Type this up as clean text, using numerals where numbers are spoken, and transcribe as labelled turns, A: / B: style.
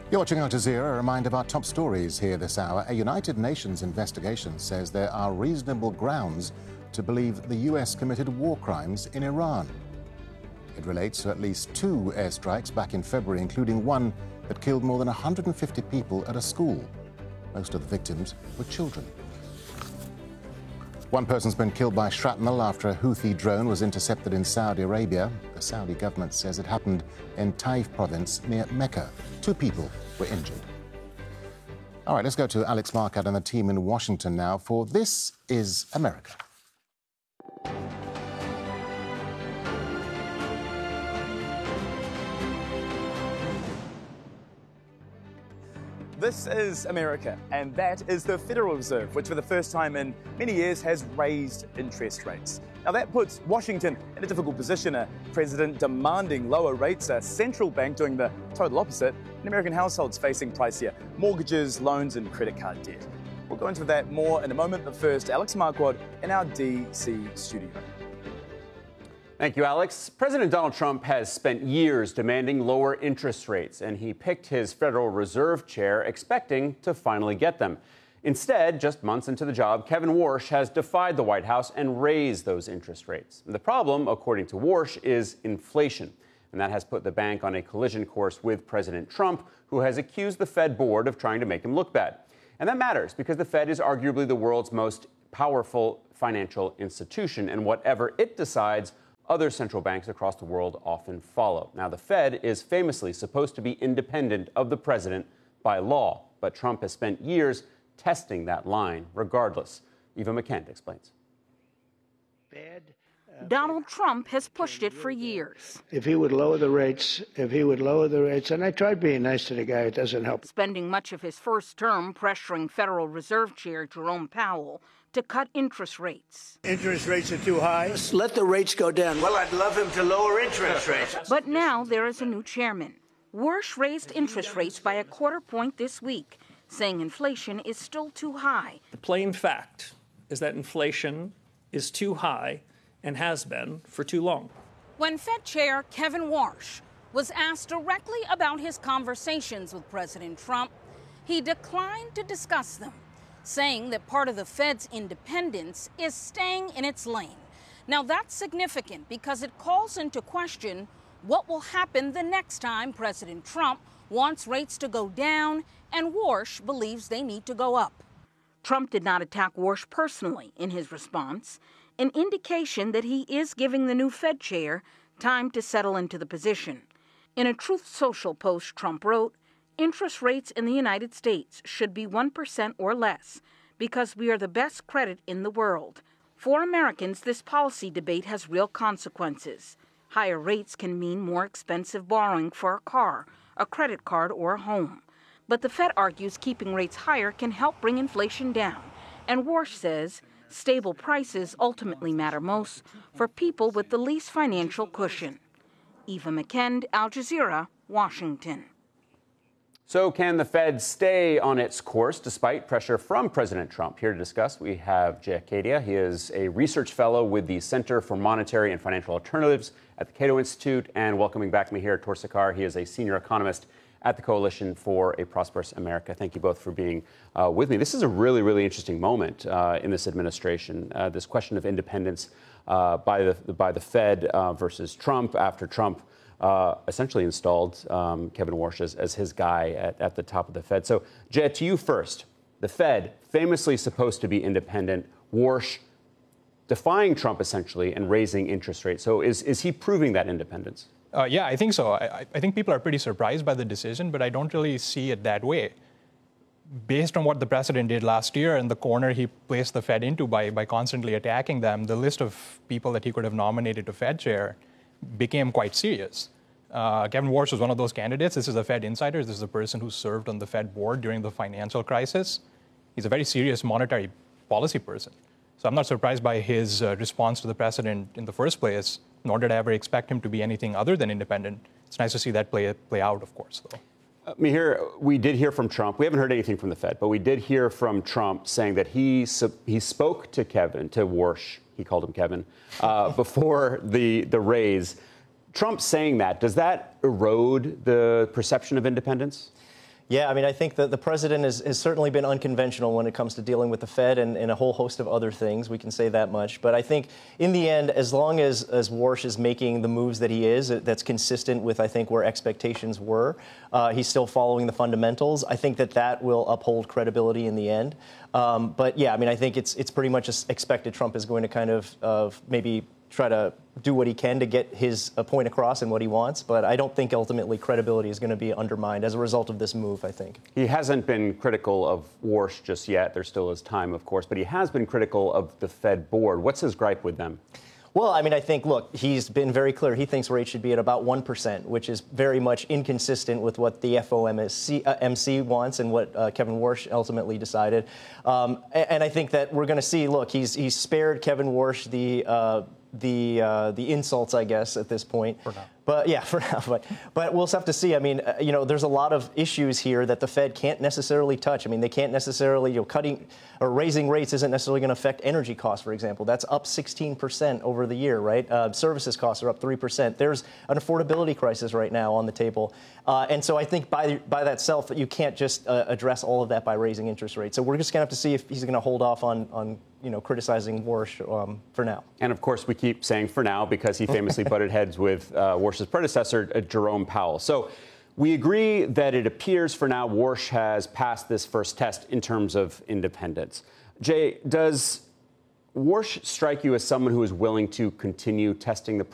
A: You're watching Al Jazeera. A reminder of our top stories here this hour. A United Nations investigation says there are reasonable grounds to believe the US committed war crimes in Iran. It relates to at least 2 airstrikes back in February, including one that killed more than 150 people at a school. Most of the victims were children. One person's been killed by shrapnel after a Houthi drone was intercepted in Saudi Arabia. The Saudi government says it happened in Taif province near Mecca. 2 people were injured. All right, let's go to Alex Marquardt and the team in Washington now for This is America.
B: This is America, and that is the Federal Reserve, which for the first time in many years has raised interest rates. Now that puts Washington in a difficult position, a president demanding lower rates, a central bank doing the total opposite, and American households facing pricier mortgages, loans and credit card debt. We'll go into that more in a moment, but first, Alex Marquardt in our DC studio.
C: Thank you, Alex. President Donald Trump has spent years demanding lower interest rates, and he picked his Federal Reserve chair expecting to finally get them. Instead, just months into the job, Kevin Warsh has defied the White House and raised those interest rates. The problem, according to Warsh, is inflation, and that has put the bank on a collision course with President Trump, who has accused the Fed board of trying to make him look bad. And that matters because the Fed is arguably the world's most powerful financial institution, and whatever it decides, other central banks across the world often follow. Now, the Fed is famously supposed to be independent of the president by law, but Trump has spent years testing that line regardless. Eva McKent explains.
D: Donald Trump has pushed it for years.
E: If he would lower the rates, and I tried being nice to the guy, it doesn't help.
D: Spending much of his first term pressuring Federal Reserve Chair Jerome Powell to cut interest rates.
E: Interest rates are too high. Just let the rates go down. Well, I'd love him to lower interest rates.
D: But now there is a new chairman. Warsh raised interest rates by 1/4 point this week, saying inflation is still too high.
F: The plain fact is that inflation is too high and has been for too long.
D: When Fed Chair Kevin Warsh was asked directly about his conversations with President Trump, he declined to discuss them, saying that part of the Fed's independence is staying in its lane. Now that's significant because it calls into question what will happen the next time President Trump wants rates to go down and Warsh believes they need to go up. Trump did not attack Warsh personally in his response, an indication that he is giving the new Fed chair time to settle into the position. In a Truth Social post, Trump wrote, "Interest rates in the United States should be 1% or less because we are the best credit in the world. For Americans, this policy debate has real consequences. Higher rates can mean more expensive borrowing for a car, a credit card, or a home. But the Fed argues keeping rates higher can help bring inflation down. And Warsh says stable prices ultimately matter most for people with the least financial cushion." Eva McKend, Al Jazeera, Washington.
C: So can the Fed stay on its course despite pressure from President Trump? Here to discuss, we have Jay Acadia. He is a research fellow with the Center for Monetary and Financial Alternatives at the Cato Institute. And welcoming back Mihir Torsakar, he is a senior economist at the Coalition for a Prosperous America. Thank you both for being with me. This is a really, really interesting moment in this administration, this question of independence by the Fed versus Trump after Trump essentially installed Kevin Warsh as his guy at the top of the Fed. So, Jay, to you first. The Fed, famously supposed to be independent, Warsh defying Trump essentially and raising interest rates. So is he proving that independence?
G: Yeah, I think so. I think people are pretty surprised by the decision, but I don't really see it that way. Based on what the president did last year and the corner he placed the Fed into by constantly attacking them, the list of people that he could have nominated to Fed chair became quite serious. Kevin Warsh was one of those candidates. This is a Fed insider. This is a person who served on the Fed board during the financial crisis. He's a very serious monetary policy person. So I'm not surprised by his response to the president in the first place, nor did I ever expect him to be anything other than independent. It's nice to see that play out, of course, though.
C: Mihir, we did hear from Trump. We haven't heard anything from the Fed, but we did hear from Trump saying that he spoke to Warsh, he called him Kevin, before the raise. Trump saying that, does that erode the perception of independence?
H: Yeah, I mean, I think that the president has certainly been unconventional when it comes to dealing with the Fed and a whole host of other things. We can say that much. But I think in the end, as long as Warsh is making the moves that he is, that's consistent with, I think, where expectations were, he's still following the fundamentals. I think that will uphold credibility in the end. But yeah, I mean, I think it's pretty much expected Trump is going to kind of maybe try to do what he can to get his point across and what he wants. But I don't think ultimately credibility is going to be undermined as a result of this move, I think.
C: He hasn't been critical of Warsh just yet. There still is time, of course. But he has been critical of the Fed board. What's his gripe with them?
H: Well, I mean, I think, look, he's been very clear. He thinks rates should be at about 1%, which is very much inconsistent with what the FOMC wants and what Kevin Warsh ultimately decided. And I think that we're going to see, look, he's spared Kevin Warsh the insults, I guess, at this point.
G: For now.
H: But yeah, for now. But we'll have to see. I mean, there's a lot of issues here that the Fed can't necessarily touch. I mean, they can't necessarily, cutting or raising rates isn't necessarily going to affect energy costs, for example. That's up 16% over the year, right? Services costs are up 3%. There's an affordability crisis right now on the table. And so I think by that self, you can't just address all of that by raising interest rates. So we're just going to have to see if he's going to hold off on criticizing Warsh for now.
C: And of course, we keep saying for now because he famously butted heads with Warsh's predecessor, Jerome Powell. So we agree that it appears for now Warsh has passed this first test in terms of independence. Jay, does Warsh strike you as someone who is willing to continue testing the